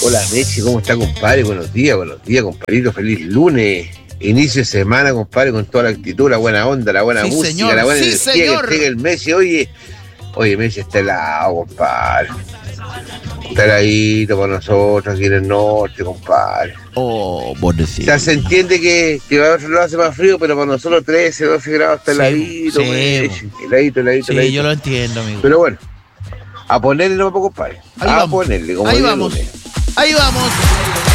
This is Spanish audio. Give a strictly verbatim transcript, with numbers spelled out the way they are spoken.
Hola Mechi, ¿cómo está, compadre? Buenos días, buenos días, compadrito. Feliz lunes. Inicio de semana, compadre, con toda la actitud, la buena onda, la buena Sí, música, señor, la buena sí, energía señor. que entrega el Messi. Oye, oye, Messi está helado, compadre. Está heladito para nosotros aquí en el norte, compadre. Oh, O bonecito. sea, se entiende que, que a otro lado hace más frío, pero para nosotros trece, doce grados está Sí, heladito, sí, Messi. Heladito, heladito, Sí, heladito. yo lo entiendo, amigo. Pero bueno, a ponerle no, compadre. Ahí A vamos. ponerle, como Ahí día vamos. lunes. Ahí vamos.